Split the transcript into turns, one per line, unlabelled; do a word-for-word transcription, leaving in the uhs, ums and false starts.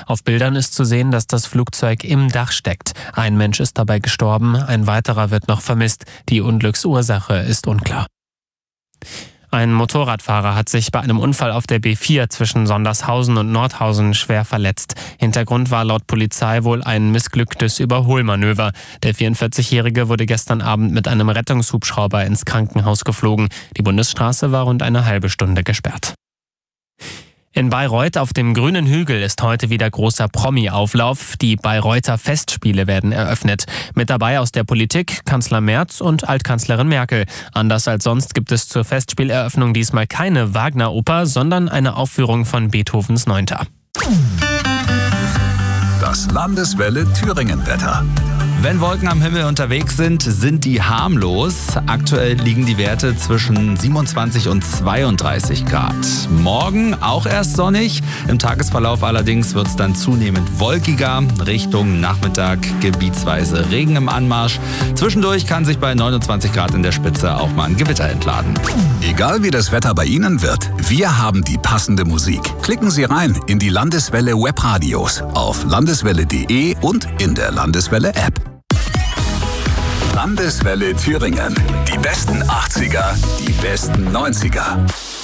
Auf Bildern ist zu sehen, dass das Flugzeug im Dach steckt. Ein Mensch ist dabei gestorben, ein weiterer wird noch vermisst. Die Unglücksursache ist unklar. Ein Motorradfahrer hat sich bei einem Unfall auf der B vier zwischen Sondershausen und Nordhausen schwer verletzt. Hintergrund war laut Polizei wohl ein missglücktes Überholmanöver. Der vierundvierzigjährige wurde gestern Abend mit einem Rettungshubschrauber ins Krankenhaus geflogen. Die Bundesstraße war rund eine halbe Stunde gesperrt. In Bayreuth auf dem Grünen Hügel ist heute wieder großer Promi-Auflauf. Die Bayreuther Festspiele werden eröffnet. Mit dabei aus der Politik Kanzler Merz und Altkanzlerin Merkel. Anders als sonst gibt es zur Festspieleröffnung diesmal keine Wagner-Oper, sondern eine Aufführung von Beethovens Neunter.
Das Landeswelle Thüringen-Wetter.
Wenn Wolken am Himmel unterwegs sind, sind die harmlos. Aktuell liegen die Werte zwischen siebenundzwanzig und zweiunddreißig Grad. Morgen auch erst sonnig. Im Tagesverlauf allerdings wird es dann zunehmend wolkiger. Richtung Nachmittag gebietsweise Regen im Anmarsch. Zwischendurch kann sich bei neunundzwanzig Grad in der Spitze auch mal ein Gewitter entladen.
Egal wie das Wetter bei Ihnen wird, wir haben die passende Musik. Klicken Sie rein in die Landeswelle Webradios auf landeswelle punkt de und in der Landeswelle App. Landeswelle Thüringen. Die besten achtziger, die besten neunziger.